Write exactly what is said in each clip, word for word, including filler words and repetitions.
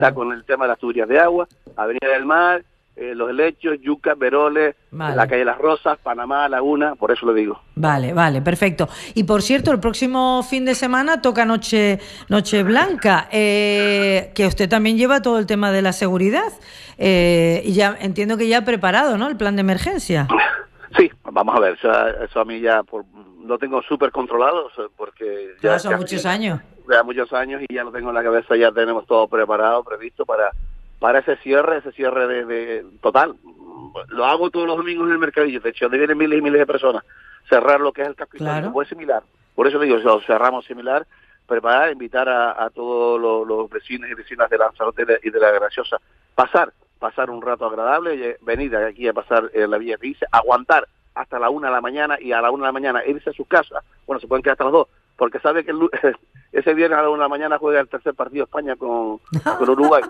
está con el tema de las tuberías de agua, Avenida del Mar, eh, Los Helechos, Yuca, Veroles, vale. La calle Las Rosas, Panamá, Laguna, por eso lo digo. Vale, vale, perfecto. Y por cierto, el próximo fin de semana toca Noche, Noche Blanca, eh, que usted también lleva todo el tema de la seguridad. Eh, y ya entiendo que ya ha preparado, ¿no?, el plan de emergencia. Sí, vamos a ver, eso, eso a mí ya por, lo tengo súper controlado, porque ya... ya son muchos años. Ya muchos años y ya lo tengo en la cabeza, ya tenemos todo preparado, previsto para para ese cierre, ese cierre de, de total. Lo hago todos los domingos en el mercadillo, de hecho, donde vienen miles y miles de personas, cerrar lo que es el casco histórico, pues similar. Por eso digo, lo cerramos similar, preparar, invitar a, a todos los, los vecinos y vecinas de Lanzarote y de La Graciosa, pasar, pasar un rato agradable, venir aquí a pasar en la Villa que dice, aguantar hasta la una de la mañana y a la una de la mañana irse a sus casas. Bueno, se pueden quedar hasta las dos, porque sabe que el, ese viernes a la una de la mañana juega el tercer partido España con, con Uruguay.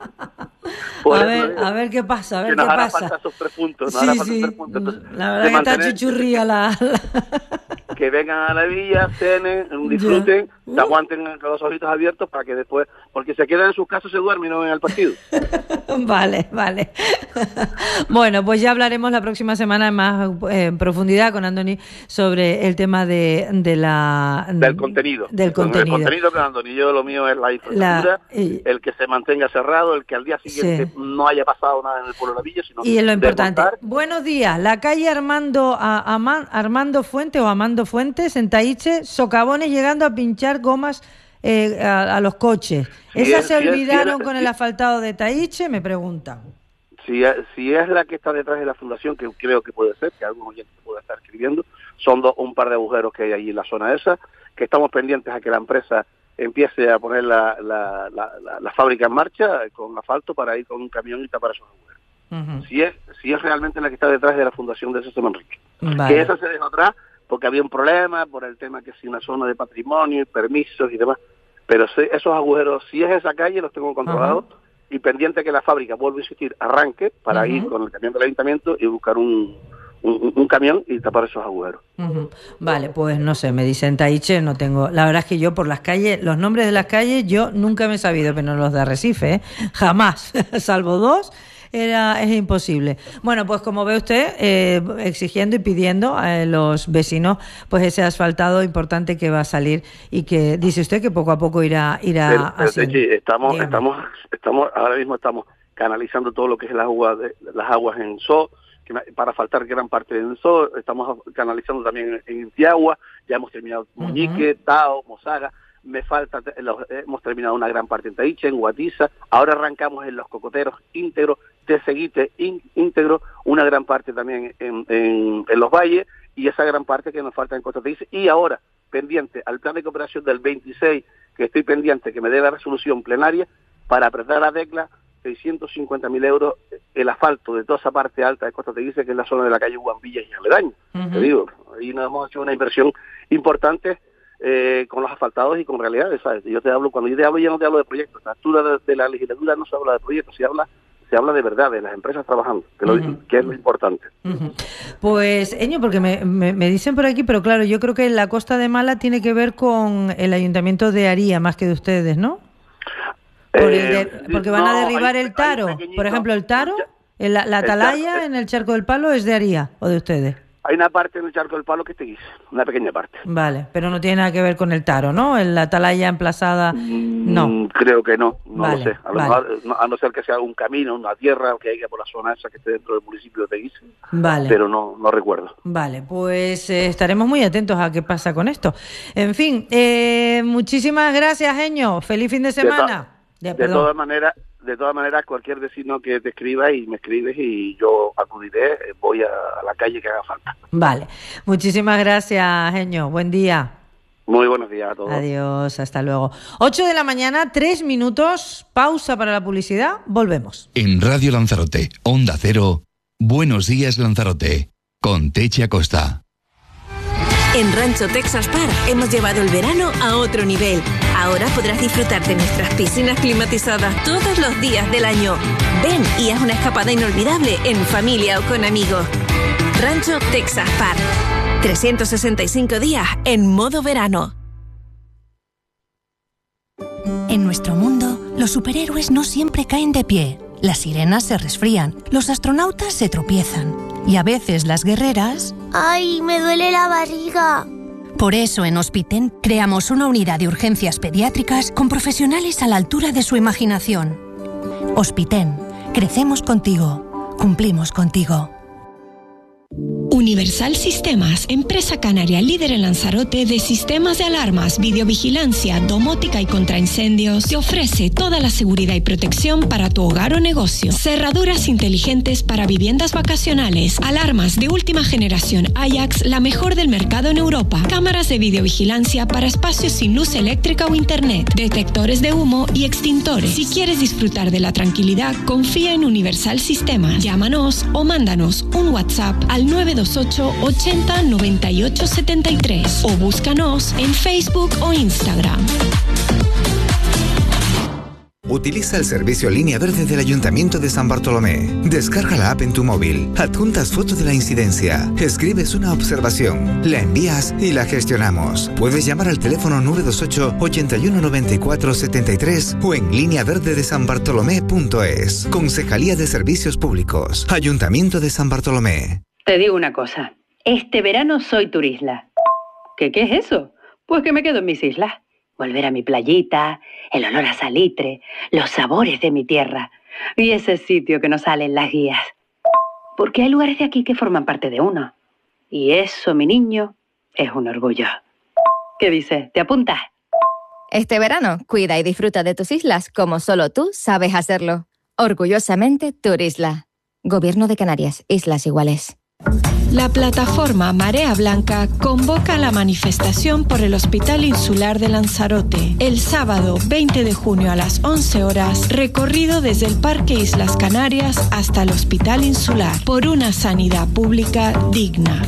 Por a ver, digo, a ver qué pasa, a ver que qué nos hará pasa. falta esos tres puntos, nos sí, hará falta sí. tres puntos. Entonces, la verdad que mantener, está chuchurría la, la... que vengan a la villa, cenen, disfruten, yeah. se aguanten con los ojitos abiertos para que después, porque se quedan en sus casas, se duermen y no ven al partido. Vale, vale. Bueno, pues ya hablaremos la próxima semana en más eh, en profundidad con Andoni sobre el tema de, de la del contenido. Del contenido. El contenido con Andoni. Yo lo mío es la infraestructura, la, y, el que se mantenga cerrado, el que al día siguiente sí. no haya pasado nada en el pueblo de la villa, sino y es lo importante. Desmontar. Buenos días. La calle Armando a, a, Armando Fuentes o Amando Fuentes en Taiche, socavones llegando a pinchar gomas eh, a, a los coches. Si ¿Esas es, se si olvidaron es, si con es, el asfaltado de Taiche? Me preguntan. Si es, si es la que está detrás de la fundación, que creo que puede ser, que algún oyente puede estar escribiendo, son dos, un par de agujeros que hay allí en la zona esa, que estamos pendientes a que la empresa empiece a poner la, la, la, la, la fábrica en marcha con asfalto para ir con un camión y tapar esos agujeros. Uh-huh. Si es si es realmente la que está detrás de la fundación de José Manrique. Vale. Que esa se dejó atrás porque había un problema por el tema que es una zona de patrimonio y permisos y demás. Pero si esos agujeros, si es esa calle, los tengo controlados. Uh-huh. Y pendiente que la fábrica, vuelvo a insistir, arranque para uh-huh. ir con el camión del ayuntamiento y buscar un, un, un camión y tapar esos agujeros. Uh-huh. Vale, pues no sé, me dicen Taiche, no tengo... La verdad es que yo por las calles, los nombres de las calles, yo nunca me he sabido, pero no los de Arrecife, ¿eh? Jamás, salvo dos, era es imposible. Bueno, pues como ve usted, eh, exigiendo y pidiendo a los vecinos pues ese asfaltado importante que va a salir y que dice usted que poco a poco irá irá pero, pero haciendo. Sí, estamos Dígame. estamos estamos ahora mismo estamos canalizando todo lo que es las aguas de, las aguas en So, que para faltar gran parte del So, estamos canalizando también en Intiagua, ya hemos terminado Muñique, uh-huh. Tao, Mozaga. Me falta, hemos terminado una gran parte en Taiche, en Guatiza, ahora arrancamos en Los Cocoteros íntegro, Teseguite íntegro, una gran parte también en, en, en Los Valles, y esa gran parte que nos falta en Costa Teguise, y ahora, pendiente al plan de cooperación del veintiséis, que estoy pendiente que me dé la resolución plenaria, para apretar la tecla, seiscientos cincuenta mil euros el asfalto de toda esa parte alta de Costa Teguise, que es la zona de la calle Guambilla y aledaño. Uh-huh. Te digo, ahí nos hemos hecho una inversión importante, Eh, con los asfaltados y con realidades, ¿sabes? Yo te hablo, cuando yo te hablo, ya no te hablo de proyectos. A la altura de, de la legislatura no se habla de proyectos, se habla se habla de verdad, de las empresas trabajando, que, lo, uh-huh. que es lo importante. Uh-huh. Pues, Eño, porque me, me, me dicen por aquí, pero claro, yo creo que la Costa de Mala tiene que ver con el ayuntamiento de Aría, más que de ustedes, ¿no? Por eh, de, porque van no, a derribar hay, el Taro. Por ejemplo, el Taro, el, la, la atalaya en el Charco del Palo, ¿es de Aría o de ustedes? Hay una parte en el Charco del Palo que te guisa, una pequeña parte. Vale, pero no tiene nada que ver con el Taro, ¿no? En la atalaya emplazada, no. Mm, creo que no, no vale, lo sé. A, lo vale. mejor, a no ser que sea un camino, una tierra que haya por la zona esa que esté dentro del municipio de Teguise. Vale. Pero no, no recuerdo. Vale, pues eh, estaremos muy atentos a qué pasa con esto. En fin, eh, muchísimas gracias, Eño. Feliz fin de semana. De, to- de todas maneras, de todas maneras, cualquier vecino que te escriba y me escribes y yo acudiré, voy a, a la calle que haga falta. Vale, muchísimas gracias, Eño. Buen día. Muy buenos días a todos. Adiós, hasta luego. ocho de la mañana, tres minutos, pausa para la publicidad, volvemos. En Radio Lanzarote, Onda Cero, Buenos Días Lanzarote, con Techi Acosta. En Rancho Texas Park hemos llevado el verano a otro nivel. Ahora podrás disfrutar de nuestras piscinas climatizadas todos los días del año. Ven y haz una escapada inolvidable en familia o con amigos. Rancho Texas Park. trescientos sesenta y cinco días en modo verano. En nuestro mundo, Los superhéroes no siempre caen de pie. Las sirenas se resfrían, los astronautas se tropiezan. Y a veces las guerreras... ¡Ay, me duele la barriga! Por eso en Hospiten creamos una unidad de urgencias pediátricas con profesionales a la altura de su imaginación. Hospiten, crecemos contigo, cumplimos contigo. Universal Sistemas, empresa canaria líder en Lanzarote de sistemas de alarmas, videovigilancia, domótica y contraincendios, te ofrece toda la seguridad y protección para tu hogar o negocio. Cerraduras inteligentes para viviendas vacacionales, alarmas de última generación Ajax, la mejor del mercado en Europa, cámaras de videovigilancia para espacios sin luz eléctrica o internet, detectores de humo y extintores. Si quieres disfrutar de la tranquilidad, confía en Universal Sistemas. Llámanos o mándanos un WhatsApp al nueve dos ocho ochenta noventa y ocho setenta y tres o búscanos en Facebook o Instagram. Utiliza el servicio Línea Verde del Ayuntamiento de San Bartolomé. Descarga la app en tu móvil, adjuntas foto de la incidencia, escribes una observación, la envías y la gestionamos. Puedes llamar al teléfono nueve dos ocho ochenta y uno noventa y cuatro setenta y tres o en línea verde de san bartolomé punto es. Concejalía de Servicios Públicos, Ayuntamiento de San Bartolomé. Te digo una cosa, este verano soy turisla. ¿Qué, qué es eso? Pues que me quedo en mis islas. Volver a mi playita, el olor a salitre, los sabores de mi tierra y ese sitio que nos sale en las guías. Porque hay lugares de aquí que forman parte de uno. Y eso, mi niño, es un orgullo. ¿Qué dices? ¿Te apuntas? Este verano, cuida y disfruta de tus islas como solo tú sabes hacerlo. Orgullosamente Turisla. Gobierno de Canarias, Islas Iguales. La plataforma Marea Blanca convoca a la manifestación por el Hospital Insular de Lanzarote. El sábado veinte de junio a las once horas, recorrido desde el Parque Islas Canarias hasta el Hospital Insular, por una sanidad pública digna.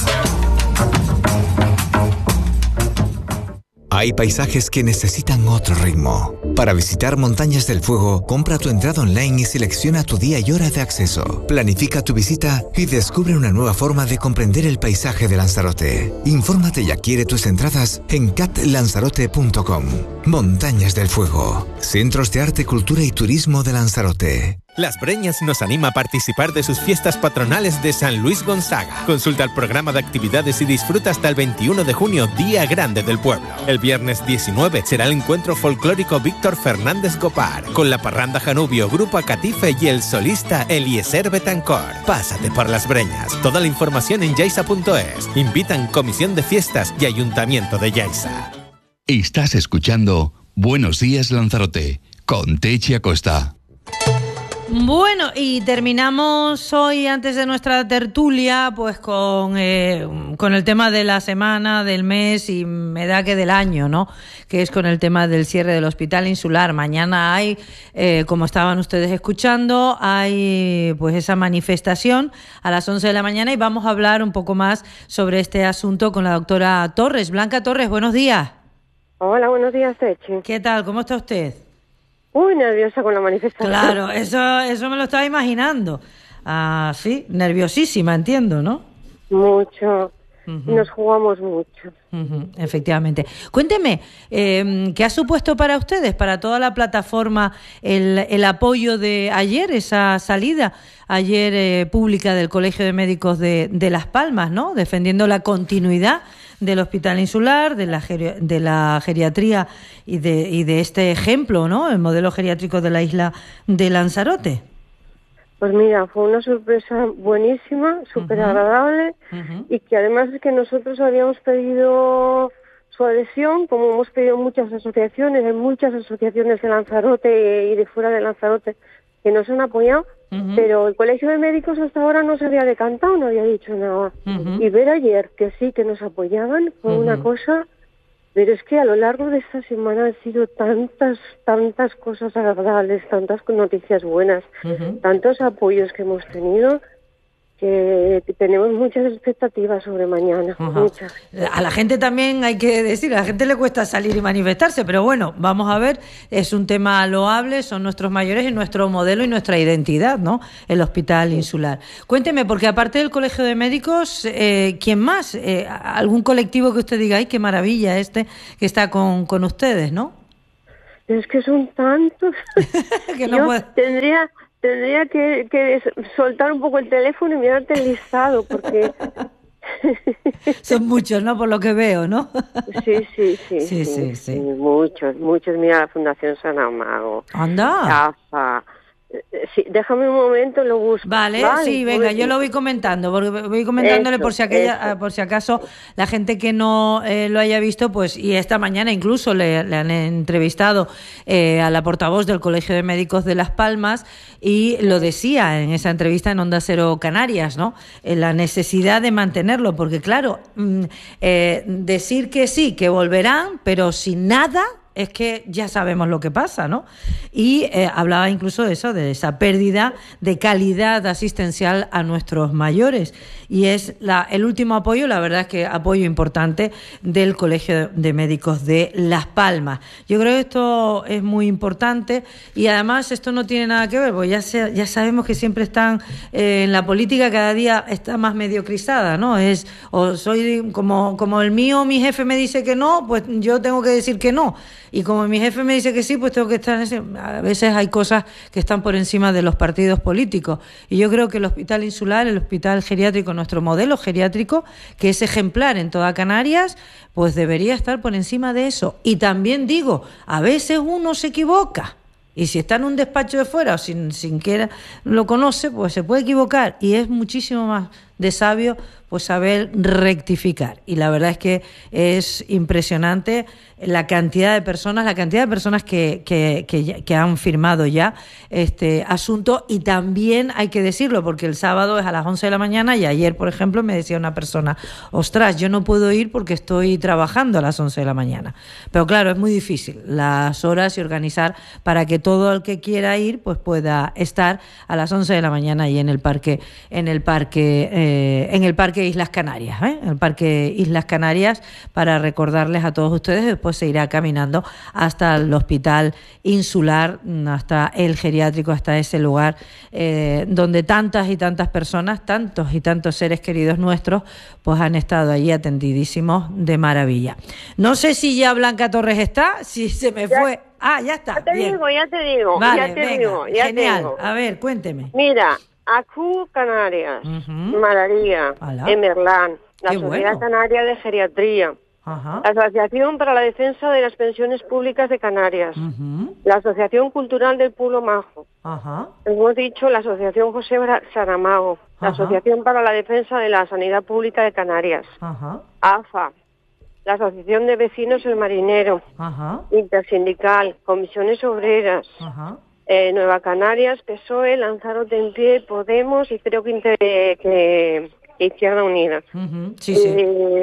Hay paisajes que necesitan otro ritmo. Para visitar Montañas del Fuego, compra tu entrada online y selecciona tu día y hora de acceso. Planifica tu visita y descubre una nueva forma de comprender el paisaje de Lanzarote. Infórmate y adquiere tus entradas en cat lanzarote punto com. Montañas del Fuego. Centros de Arte, Cultura y Turismo de Lanzarote. Las Breñas nos anima a participar de sus fiestas patronales de San Luis Gonzaga. Consulta el programa de actividades y disfruta hasta el veintiuno de junio, Día Grande del Pueblo. El viernes diecinueve será el encuentro folclórico Víctor Fernández Gopar, con la parranda Janubio, Grupo Acatife y el solista Eliezer Betancor. Pásate por Las Breñas. Toda la información en yaisa punto es. Invitan Comisión de Fiestas y Ayuntamiento de Yaiza. Estás escuchando Buenos Días Lanzarote, con Techi Acosta. Bueno, y terminamos hoy, antes de nuestra tertulia, pues con, eh, con el tema de la semana, del mes y me da que del año, ¿no? Que es con el tema del cierre del Hospital Insular. Mañana hay, eh, como estaban ustedes escuchando, hay pues esa manifestación a las once de la mañana y vamos a hablar un poco más sobre este asunto con la doctora Torres. Blanca Torres, buenos días. Hola, buenos días, Techi. ¿Qué tal? ¿Cómo está usted? Muy nerviosa con la manifestación. Claro, eso eso me lo estaba imaginando. Ah, sí, nerviosísima, entiendo, ¿no? Mucho. Uh-huh. Nos jugamos mucho. Uh-huh, efectivamente. Cuénteme, eh, ¿qué ha supuesto para ustedes, para toda la plataforma, el, el apoyo de ayer, esa salida ayer eh, pública del Colegio de Médicos de, de Las Palmas, ¿no? Defendiendo la continuidad del Hospital Insular, de la geri- de la geriatría y de y de este ejemplo, ¿no? El modelo geriátrico de la isla de Lanzarote. Pues mira, fue una sorpresa buenísima, súper uh-huh. agradable uh-huh. y que además es que nosotros habíamos pedido su adhesión, como hemos pedido muchas asociaciones, hay muchas asociaciones de Lanzarote y de fuera de Lanzarote que nos han apoyado, uh-huh. pero el Colegio de Médicos hasta ahora no se había decantado, no había dicho nada. Uh-huh. Y ver ayer que sí, que nos apoyaban, fue uh-huh. una cosa, pero es que a lo largo de esta semana han sido tantas, tantas cosas agradables, tantas noticias buenas, uh-huh. tantos apoyos que hemos tenido, que tenemos muchas expectativas sobre mañana, uh-huh. muchas. A la gente también hay que decir, a la gente le cuesta salir y manifestarse, pero bueno, vamos a ver, es un tema loable, son nuestros mayores y nuestro modelo y nuestra identidad, ¿no? El Hospital sí. Insular. Cuénteme, porque aparte del Colegio de Médicos, eh, ¿quién más? Eh, ¿Algún colectivo que usted diga, ay, qué maravilla este que está con, con ustedes, ¿no? es que son tantos. que no Yo puede... tendría, tendría que, que soltar un poco el teléfono y mirarte el listado, porque... Son muchos, ¿no? Por lo que veo, ¿no? Sí, sí, sí. Sí, sí, sí, sí. sí. Muchos, muchos. Mira, la Fundación Saramago. Anda. AFA. Sí, déjame un momento, lo busco. Vale, vale sí, venga, yo lo voy comentando, porque voy comentándole eso, por si aquella, por si acaso la gente que no eh, lo haya visto, pues, y esta mañana incluso le, le han entrevistado eh, a la portavoz del Colegio de Médicos de Las Palmas y lo decía en esa entrevista en Onda Cero Canarias, ¿no? Eh, la necesidad de mantenerlo, porque claro, mm, eh, decir que sí, que volverán, pero sin nada, es que ya sabemos lo que pasa, ¿no? Y eh, hablaba incluso de eso, de esa pérdida de calidad asistencial a nuestros mayores. Y es la, el último apoyo, la verdad es que apoyo importante del Colegio de Médicos de Las Palmas. Yo creo que esto es muy importante y además esto no tiene nada que ver, porque ya, se, ya sabemos que siempre están eh, en la política, cada día está más mediocrizada, ¿no? Es, o soy como, como el mío, mi jefe me dice que no, pues yo tengo que decir que no. Y como mi jefe me dice que sí, pues tengo que estar en ese... A veces hay cosas que están por encima de los partidos políticos. Y yo creo que el Hospital Insular, el Hospital Geriátrico, nuestro modelo geriátrico, que es ejemplar en toda Canarias, pues debería estar por encima de eso. Y también digo, a veces uno se equivoca. Y si está en un despacho de fuera o sin, sin que lo conoce, pues se puede equivocar. Y es muchísimo más de sabio pues saber rectificar. Y la verdad es que es impresionante la cantidad de personas, la cantidad de personas que, que, que, que han firmado ya este asunto. Y también hay que decirlo, porque el sábado es a las once de la mañana y ayer, por ejemplo, me decía una persona, ostras, yo no puedo ir porque estoy trabajando a las once de la mañana. Pero claro, es muy difícil las horas y organizar para que todo el que quiera ir pues pueda estar a las once de la mañana y en el parque, en el parque, eh, en el parque Islas Canarias, ¿eh? el Parque Islas Canarias, para recordarles a todos ustedes. Después se irá caminando hasta el Hospital Insular, hasta el geriátrico, hasta ese lugar eh, donde tantas y tantas personas, tantos y tantos seres queridos nuestros, pues han estado allí atendidísimos de maravilla. No sé si ya Blanca Torres está, si se me ya, fue... Ah, ya está. Ya te bien. digo, ya te digo, vale, ya te venga, digo, ya genial. tengo. A ver, cuénteme. Mira, A C U Canarias, Uh-huh. Malaria, Alá. Emerlán, la Qué Sociedad bueno. Canaria de Geriatría, Ajá. la Asociación para la Defensa de las Pensiones Públicas de Canarias, Uh-huh. la Asociación Cultural del Pueblo Majo, Ajá. hemos dicho la Asociación José Bra- Saramago, la Ajá. Asociación para la Defensa de la Sanidad Pública de Canarias, Ajá. AFA, la Asociación de Vecinos El Marinero, Ajá. Intersindical, Comisiones Obreras, Ajá. eh, Nueva Canarias, P S O E, Lanzarote en Pie, Podemos y creo que, Inter- que Izquierda Unida. Uh-huh. Sí, sí.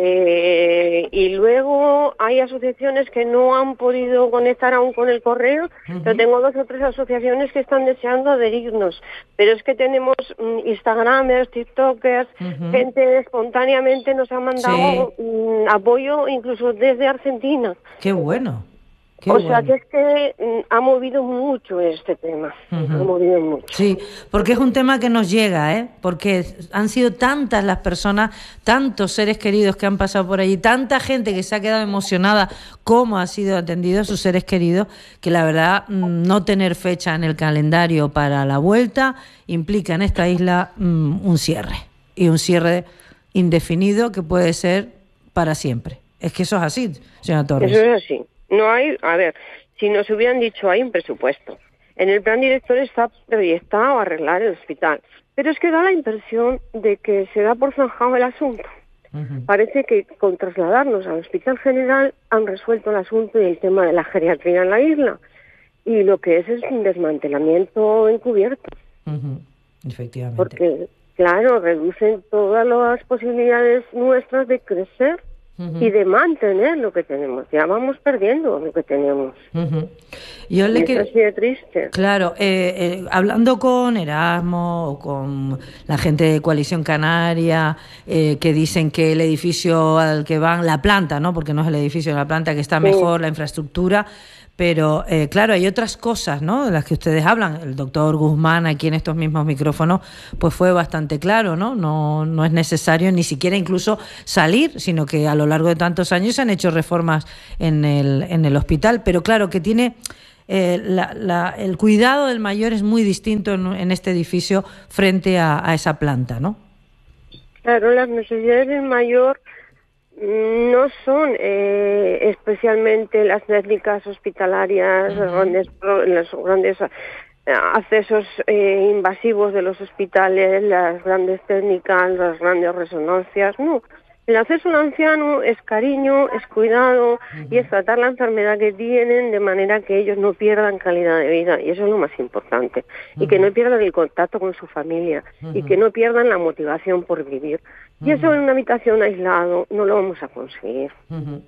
Eh, y luego hay asociaciones que no han podido conectar aún con el correo, Uh-huh. pero tengo dos o tres asociaciones que están deseando adherirnos. Pero es que tenemos mm, Instagramers, TikTokers, Uh-huh. gente espontáneamente nos ha mandado Sí. mm, apoyo incluso desde Argentina. Qué bueno. Qué o bueno. sea que es que mm, ha movido mucho este tema, Uh-huh. ha movido mucho. Sí, porque es un tema que nos llega, ¿eh? Porque han sido tantas las personas, tantos seres queridos que han pasado por allí, tanta gente que se ha quedado emocionada cómo ha sido atendido a sus seres queridos, que la verdad mm, no tener fecha en el calendario para la vuelta implica en esta isla mm, un cierre, y un cierre indefinido que puede ser para siempre. Es que eso es así, señora Torres. Eso es así. No hay, a ver, si nos hubieran dicho hay un presupuesto, en el plan director está proyectado arreglar el hospital, pero es que da la impresión de que se da por zanjado el asunto. Uh-huh. Parece que con trasladarnos al Hospital General han resuelto el asunto y el tema de la geriatría en la isla, y lo que es es un desmantelamiento encubierto. Uh-huh. Efectivamente. Porque, claro, reducen todas las posibilidades nuestras de crecer Uh-huh. y de mantener lo que tenemos. Ya vamos perdiendo lo que tenemos. Uh-huh. Yo le y quiero... eso sí es triste. Claro, eh, eh, hablando con Erasmo o con la gente de Coalición Canaria, eh, que dicen que el edificio al que van, la planta, ¿no? Porque no es el edificio, la planta que está mejor, sí. La infraestructura. Pero, eh, claro, hay otras cosas, ¿no?, de las que ustedes hablan. El doctor Guzmán, aquí en estos mismos micrófonos, pues fue bastante claro, ¿no? No, no es necesario ni siquiera incluso salir, sino que a lo largo de tantos años se han hecho reformas en el, en el hospital. Pero, claro, que tiene... eh, la, la, el cuidado del mayor es muy distinto en, en este edificio frente a, a esa planta, ¿no? Claro, las necesidades del mayor no son eh, especialmente las técnicas hospitalarias, uh-huh. grandes, los grandes accesos eh, invasivos de los hospitales, las grandes técnicas, las grandes resonancias, no. El acceso al anciano es cariño, es cuidado uh-huh. y es tratar la enfermedad que tienen de manera que ellos no pierdan calidad de vida, y eso es lo más importante, uh-huh. y que no pierdan el contacto con su familia, uh-huh. y que no pierdan la motivación por vivir. Y eso en una habitación aislado no lo vamos a conseguir. Uh-huh.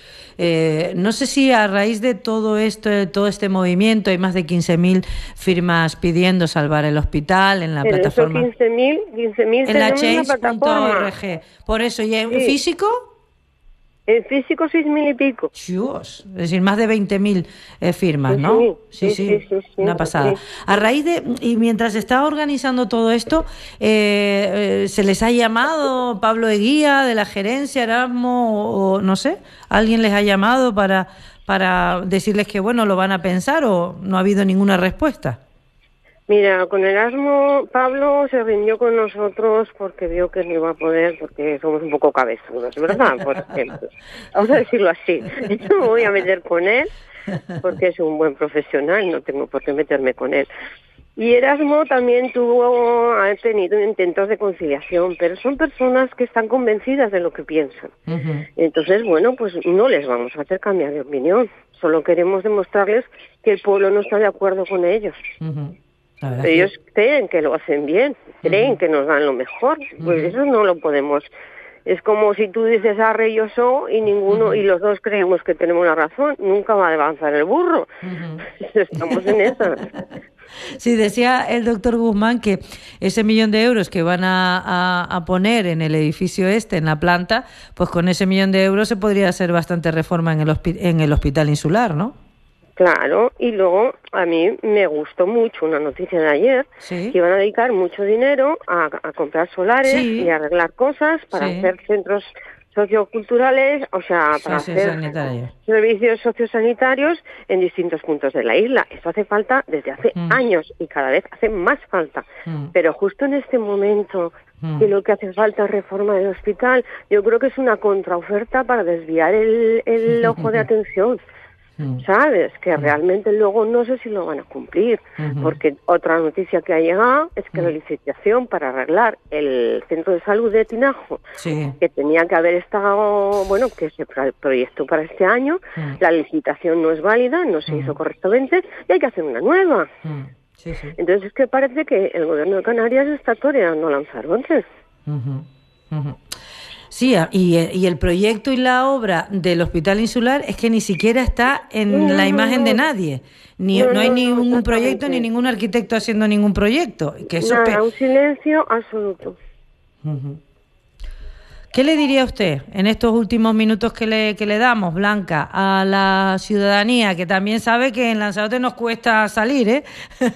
Eh, no sé si a raíz de todo esto, de todo este movimiento, hay más de quince mil firmas pidiendo salvar el hospital en la Pero plataforma. quince mil, quince mil en la tenemos change punto plataforma. org. Por eso, ¿y en Sí. físico? En físico seis mil y pico. Dios, es decir, más de veinte mil eh, firmas, ¿no? Sí, Sí, sí, sí, sí, sí, sí, una pasada. sí. A raíz de, y mientras se estaba organizando todo esto, eh, eh, ¿se les ha llamado Pablo Eguía de la gerencia, Erasmo, o, o no sé, alguien les ha llamado para, para decirles que, bueno, lo van a pensar, o no ha habido ninguna respuesta? Mira, con Erasmo, Pablo se rindió con nosotros porque vio que no iba a poder, porque somos un poco cabezudos, ¿verdad? Por ejemplo. Vamos a decirlo así. Yo me voy a meter con él porque es un buen profesional, no tengo por qué meterme con él. Y Erasmo también tuvo, ha tenido intentos de conciliación, pero son personas que están convencidas de lo que piensan. Uh-huh. Entonces, bueno, pues no les vamos a hacer cambiar de opinión. Solo queremos demostrarles que el pueblo no está de acuerdo con ellos. Uh-huh. Ellos que... creen que lo hacen bien, creen uh-huh. que nos dan lo mejor, pues uh-huh. eso no lo podemos. Es como si tú dices arre yo soy y ninguno uh-huh. y los dos creemos que tenemos la razón, nunca va a avanzar el burro. Uh-huh. Estamos en esa. Sí, decía el doctor Guzmán que ese millón de euros que van a, a, a poner en el edificio este, en la planta, pues con ese millón de euros se podría hacer bastante reforma en el, hospi- en el hospital insular, ¿no? Claro, y luego a mí me gustó mucho una noticia de ayer, ¿Sí? que iban a dedicar mucho dinero a, a comprar solares sí. y a arreglar cosas para sí. hacer centros socioculturales, o sea, para hacer servicios sociosanitarios en distintos puntos de la isla. Eso hace falta desde hace mm. años y cada vez hace más falta. Mm. Pero justo en este momento mm. que lo que hace falta es reforma del hospital, yo creo que es una contraoferta para desviar el, el ojo de atención. ¿Sabes? Que realmente luego no sé si lo van a cumplir, uh-huh. porque otra noticia que ha llegado es que uh-huh. la licitación para arreglar el centro de salud de Tinajo, sí. que tenía que haber estado, bueno, que se proyectó para este año, uh-huh. la licitación no es válida, no se uh-huh. hizo correctamente y hay que hacer una nueva. Uh-huh. Sí, sí. Entonces es que parece que el gobierno de Canarias está toreando Lanzarote. Uh-huh. Uh-huh. Sí, y, y el proyecto y la obra del Hospital Insular es que ni siquiera está en no, la imagen no, no. de nadie. Ni, no, no hay no, ningún no, proyecto ni ningún arquitecto haciendo ningún proyecto. Que eso Nada, pe- un silencio absoluto. Uh-huh. ¿Qué le diría usted en estos últimos minutos que le, que le damos, Blanca, a la ciudadanía, que también sabe que en Lanzarote nos cuesta salir, ¿eh?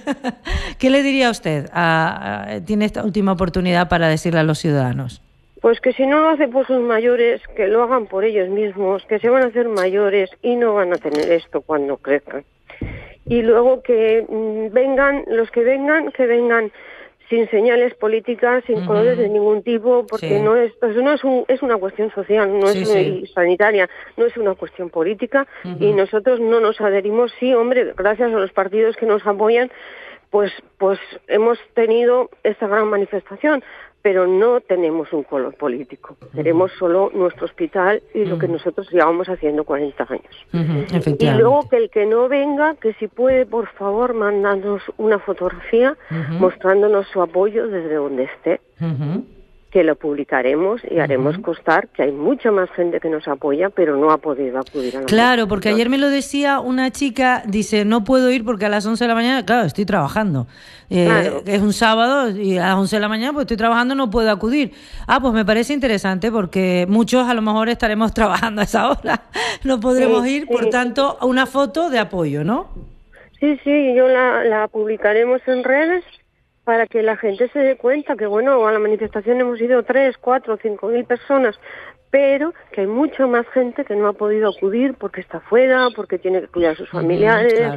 ¿Qué le diría usted? A, a, tiene esta última oportunidad para decirle a los ciudadanos. Pues que si no lo hace por sus mayores, que lo hagan por ellos mismos, que se van a hacer mayores y no van a tener esto cuando crezcan. Y luego que mmm, vengan, los que vengan, que vengan sin señales políticas, sin uh-huh. colores de ningún tipo, porque sí. no es, pues no es, un, es una cuestión social, no sí, es sí. sanitaria, no es una cuestión política, uh-huh. y nosotros no nos adherimos. Sí, hombre, gracias a los partidos que nos apoyan, pues, pues hemos tenido esta gran manifestación, pero no tenemos un color político. Uh-huh. Tenemos solo nuestro hospital y uh-huh. lo que nosotros llevamos haciendo cuarenta años. Uh-huh. Y luego que el que no venga, que si puede, por favor, mandarnos una fotografía uh-huh. mostrándonos su apoyo desde donde esté. Uh-huh. Que lo publicaremos y haremos uh-huh. constar que hay mucha más gente que nos apoya, pero no ha podido acudir a la Claro, porque ayer me lo decía una chica, dice, no puedo ir porque a las once de la mañana, claro, estoy trabajando. Eh, claro. Es un sábado y a las once de la mañana pues estoy trabajando, no puedo acudir. Ah, pues me parece interesante porque muchos a lo mejor estaremos trabajando a esa hora, no podremos sí, ir, sí. por tanto, una foto de apoyo, ¿no? Sí, sí, yo la, la publicaremos en redes para que la gente se dé cuenta que, bueno, a la manifestación hemos ido tres, cuatro, cinco mil personas, pero que hay mucha más gente que no ha podido acudir porque está fuera, porque tiene que cuidar a sus familiares, claro.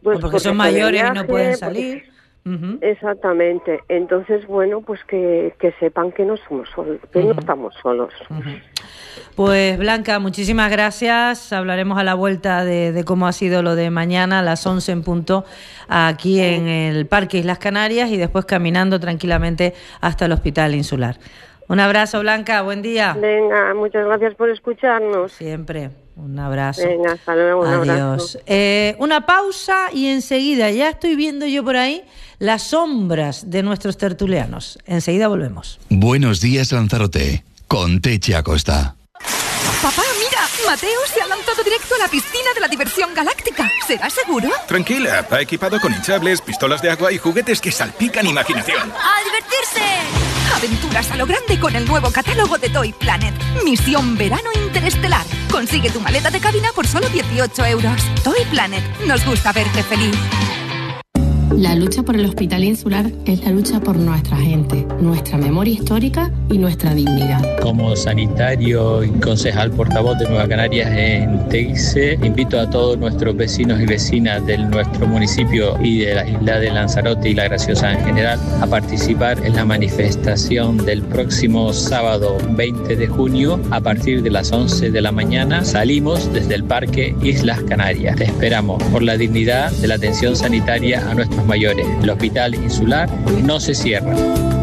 Pues porque son mayores y no pueden salir. Uh-huh. Exactamente. Entonces, bueno, pues que, que sepan que no somos solos, que uh-huh. no estamos solos. Uh-huh. Pues Blanca, muchísimas gracias. Hablaremos a la vuelta de, de cómo ha sido lo de mañana a las once en punto aquí en el Parque Islas Canarias y después caminando tranquilamente hasta el Hospital Insular. Un abrazo, Blanca, buen día. Venga, muchas gracias por escucharnos. Siempre, un abrazo. Venga, hasta luego, un Adiós. abrazo. Eh, una pausa y enseguida ya estoy viendo yo por ahí las sombras de nuestros tertulianos. Enseguida volvemos. Buenos días, Lanzarote, con Teche Acosta. Papá, mira, Mateo se ha lanzado directo a la piscina de la diversión galáctica. ¿Será seguro? Tranquila, va equipado con hinchables, pistolas de agua y juguetes que salpican imaginación. ¡A divertirse! Aventuras a lo grande con el nuevo catálogo de Toy Planet. Misión Verano Interestelar. Consigue tu maleta de cabina por solo dieciocho euros. Toy Planet. Nos gusta verte feliz. La lucha por el Hospital Insular es la lucha por nuestra gente, nuestra memoria histórica y nuestra dignidad. Como sanitario y concejal portavoz de Nueva Canarias en Teguise, invito a todos nuestros vecinos y vecinas de nuestro municipio y de la isla de Lanzarote y La Graciosa en general a participar en la manifestación del próximo sábado veinte de junio a partir de las once de la mañana. Salimos desde el Parque Islas Canarias. Te esperamos por la dignidad de la atención sanitaria a nuestros mayores. El Hospital Insular no se cierra.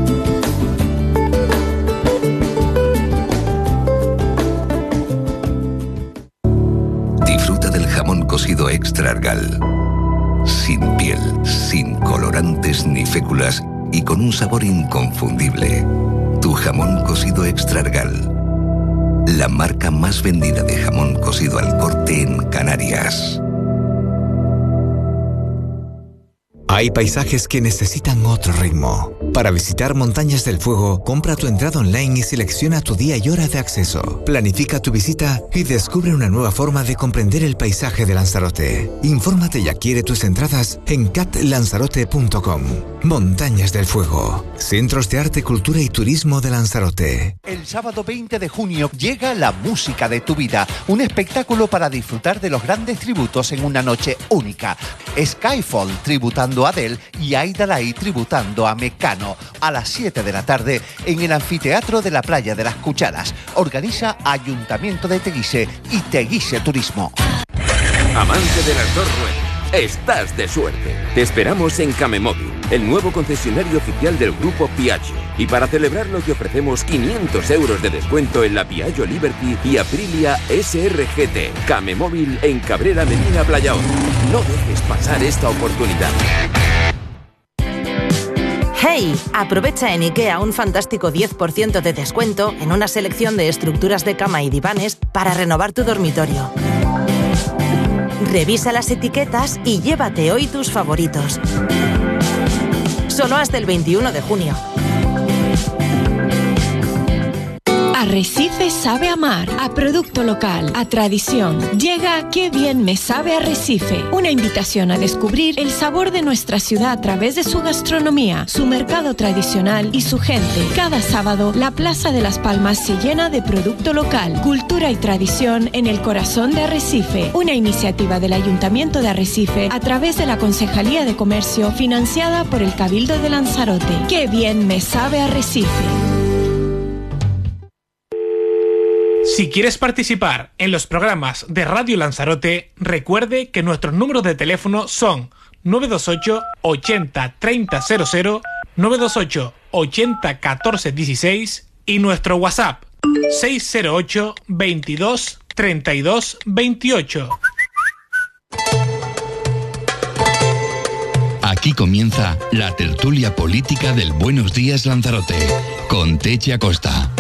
Disfruta del jamón cocido Extra Argal. Sin piel, sin colorantes ni féculas y con un sabor inconfundible. Tu jamón cocido Extra Argal. La marca más vendida de jamón cocido al corte en Canarias. Hay paisajes que necesitan otro ritmo. Para visitar Montañas del Fuego, compra tu entrada online y selecciona tu día y hora de acceso. Planifica tu visita y descubre una nueva forma de comprender el paisaje de Lanzarote. Infórmate y adquiere tus entradas en cat lanzarote punto com. Montañas del Fuego, Centros de Arte, Cultura y Turismo de Lanzarote. El sábado veinte de junio llega La Música de tu Vida, un espectáculo para disfrutar de los grandes tributos en una noche única. Skyfall tributando a Adele y Aida Lai tributando a Mecano a las siete de la tarde en el Anfiteatro de la Playa de las Cucharas. Organiza Ayuntamiento de Teguise y Teguise Turismo. Amante de las dos ruedas, estás de suerte. Te esperamos en Camemóvil, el nuevo concesionario oficial del grupo Piaggio. Y para celebrarlo te ofrecemos quinientos euros de descuento en la Piaggio Liberty y Aprilia S R G T. Camemóvil en Cabrera Medina Playa Honda. No dejes pasar esta oportunidad. ¡Hey! Aprovecha en IKEA un fantástico diez por ciento de descuento en una selección de estructuras de cama y divanes para renovar tu dormitorio. Revisa las etiquetas y llévate hoy tus favoritos. Solo hasta el veintiuno de junio. Arrecife sabe amar, a producto local, a tradición. Llega Qué bien me sabe Arrecife, una invitación a descubrir el sabor de nuestra ciudad a través de su gastronomía, su mercado tradicional y su gente. Cada sábado, la Plaza de las Palmas se llena de producto local, cultura y tradición en el corazón de Arrecife, una iniciativa del Ayuntamiento de Arrecife a través de la Concejalía de Comercio financiada por el Cabildo de Lanzarote. Qué bien me sabe Arrecife. Si quieres participar en los programas de Radio Lanzarote, recuerde que nuestros números de teléfono son nueve dos ocho, ochenta, treinta cero cero, nueve dos ocho, ochenta, catorce dieciséis y nuestro WhatsApp seis cero ocho, veintidós, treinta y dos, veintiocho. Aquí comienza la tertulia política del Buenos Días Lanzarote, con Teche Acosta.